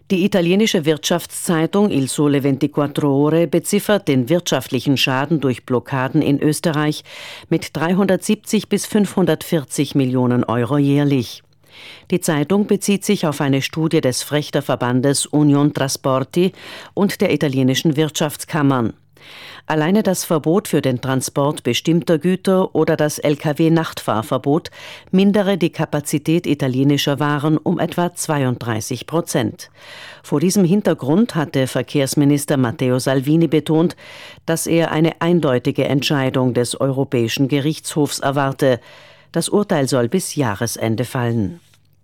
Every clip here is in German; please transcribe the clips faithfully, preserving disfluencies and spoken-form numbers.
Die italienische Wirtschaftszeitung Il Sole ventiquattro Ore beziffert den wirtschaftlichen Schaden durch Blockaden in Österreich mit dreihundertsiebzig bis fünfhundertvierzig Millionen Euro jährlich. Die Zeitung bezieht sich auf eine Studie des Frächterverbandes Union Trasporti und der italienischen Wirtschaftskammern. Alleine das Verbot für den Transport bestimmter Güter oder das L K W-Nachtfahrverbot mindere die Kapazität italienischer Waren um etwa zweiunddreißig Prozent. Vor diesem Hintergrund hatte Verkehrsminister Matteo Salvini betont, dass er eine eindeutige Entscheidung des Europäischen Gerichtshofs erwarte. Das Urteil soll bis Jahresende fallen.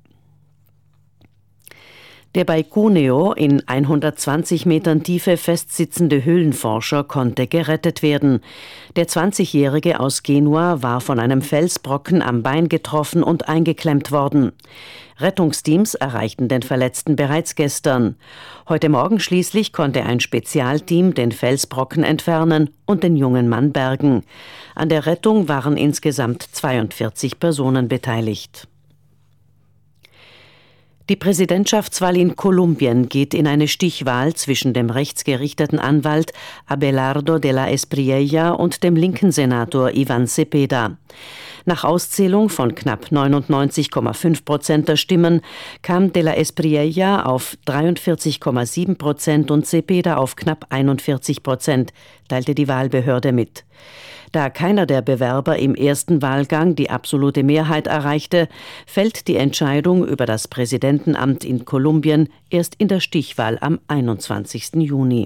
Der bei Cuneo in hundertzwanzig Metern Tiefe festsitzende Höhlenforscher konnte gerettet werden. Der zwanzigjährige aus Genua war von einem Felsbrocken am Bein getroffen und eingeklemmt worden. Rettungsteams erreichten den Verletzten bereits gestern. Heute Morgen schließlich konnte ein Spezialteam den Felsbrocken entfernen und den jungen Mann bergen. An der Rettung waren insgesamt zweiundvierzig Personen beteiligt. Die Präsidentschaftswahl in Kolumbien geht in eine Stichwahl zwischen dem rechtsgerichteten Anwalt Abelardo de la Espriella und dem linken Senator Iván Cepeda. Nach Auszählung von knapp neunundneunzig Komma fünf Prozent der Stimmen kam de la Espriella auf dreiundvierzig Komma sieben Prozent und Cepeda auf knapp einundvierzig Prozent, teilte die Wahlbehörde mit. Da keiner der Bewerber im ersten Wahlgang die absolute Mehrheit erreichte, fällt die Entscheidung über das Präsidentenamt in Kolumbien erst in der Stichwahl am einundzwanzigsten Juni.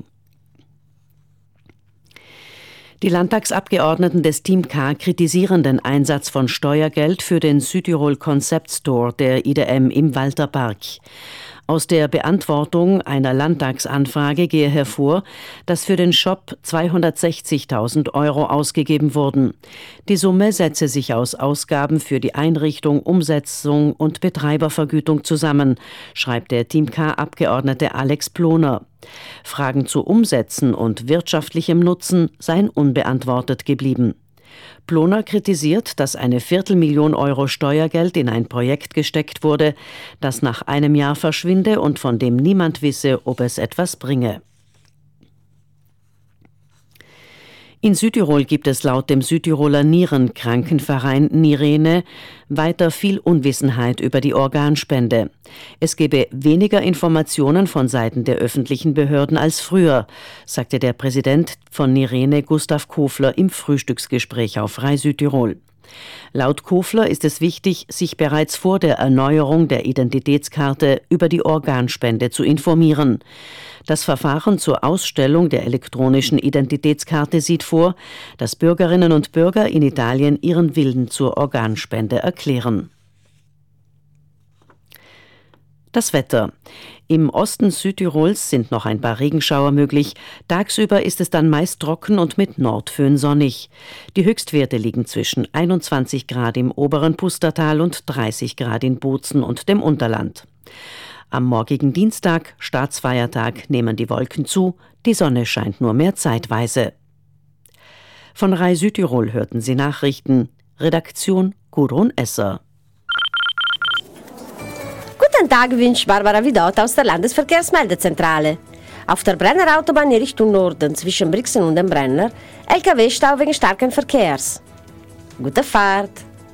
Die Landtagsabgeordneten des Team K kritisieren den Einsatz von Steuergeld für den Südtirol Concept Store der I D M im Walterpark. Aus der Beantwortung einer Landtagsanfrage gehe hervor, dass für den Shop zweihundertsechzigtausend Euro ausgegeben wurden. Die Summe setze sich aus Ausgaben für die Einrichtung, Umsetzung und Betreibervergütung zusammen, schreibt der Team K-Abgeordnete Alex Ploner. Fragen zu Umsätzen und wirtschaftlichem Nutzen seien unbeantwortet geblieben. Ploner kritisiert, dass eine Viertelmillion Euro Steuergeld in ein Projekt gesteckt wurde, das nach einem Jahr verschwinde und von dem niemand wisse, ob es etwas bringe. In Südtirol gibt es laut dem Südtiroler Nierenkrankenverein Nirene weiter viel Unwissenheit über die Organspende. Es gebe weniger Informationen von Seiten der öffentlichen Behörden als früher, sagte der Präsident von Nirene Gustav Kofler im Frühstücksgespräch auf Rai Südtirol. Laut Kofler ist es wichtig, sich bereits vor der Erneuerung der Identitätskarte über die Organspende zu informieren. Das Verfahren zur Ausstellung der elektronischen Identitätskarte sieht vor, dass Bürgerinnen und Bürger in Italien ihren Willen zur Organspende erklären. Das Wetter. Im Osten Südtirols sind noch ein paar Regenschauer möglich. Tagsüber ist es dann meist trocken und mit Nordföhn sonnig. Die Höchstwerte liegen zwischen einundzwanzig Grad im oberen Pustertal und dreißig Grad in Bozen und dem Unterland. Am morgigen Dienstag, Staatsfeiertag, nehmen die Wolken zu, die Sonne scheint nur mehr zeitweise. Von Rai Südtirol hörten Sie Nachrichten. Redaktion Gudrun Esser. Guten Tag, wünscht Barbara Vidot aus der Landesverkehrsmeldezentrale. Auf der Brenner Autobahn in Richtung Norden zwischen Brixen und dem Brenner L K W-Stau wegen starken Verkehrs. Gute Fahrt!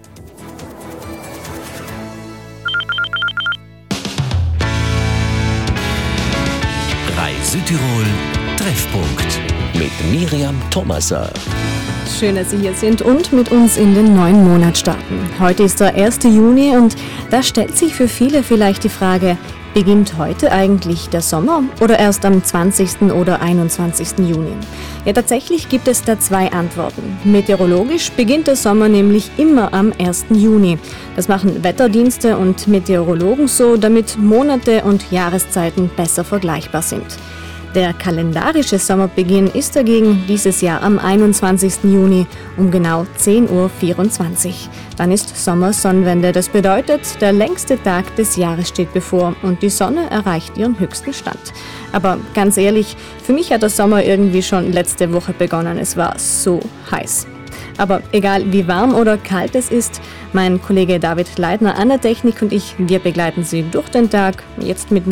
Rai Südtirol Treffpunkt mit Miriam Thomaser. Schön, dass Sie hier sind und mit uns in den neuen Monat starten. Heute ist der erste Juni und da stellt sich für viele vielleicht die Frage, beginnt heute eigentlich der Sommer oder erst am zwanzigsten oder einundzwanzigsten Juni? Ja, tatsächlich gibt es da zwei Antworten. Meteorologisch beginnt der Sommer nämlich immer am ersten Juni. Das machen Wetterdienste und Meteorologen so, damit Monate und Jahreszeiten besser vergleichbar sind. Der kalendarische Sommerbeginn ist dagegen dieses Jahr am einundzwanzigsten Juni um genau zehn Uhr vierundzwanzig. Dann ist Sommersonnenwende. Das bedeutet, der längste Tag des Jahres steht bevor und die Sonne erreicht ihren höchsten Stand. Aber ganz ehrlich, für mich hat der Sommer irgendwie schon letzte Woche begonnen. Es war so heiß. Aber egal wie warm oder kalt es ist, mein Kollege David Leitner an der Technik und ich, wir begleiten Sie durch den Tag, jetzt mit